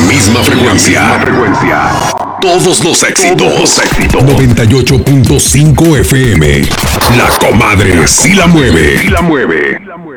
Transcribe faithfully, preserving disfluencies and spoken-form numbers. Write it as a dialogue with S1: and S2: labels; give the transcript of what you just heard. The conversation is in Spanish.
S1: misma frecuencia. frecuencia. Todos los éxitos. Todos los éxitos. noventa y ocho punto cinco F M. La Comadre sí la mueve. Sí la mueve.